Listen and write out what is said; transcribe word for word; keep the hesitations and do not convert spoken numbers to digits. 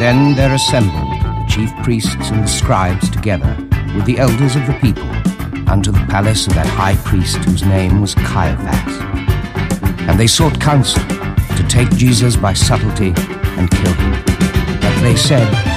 Then there assembled the chief priests and the scribes together with the elders of the people unto the palace of that high priest whose name was Caiaphas. And they sought counsel to take Jesus by subtlety and kill him. But they said,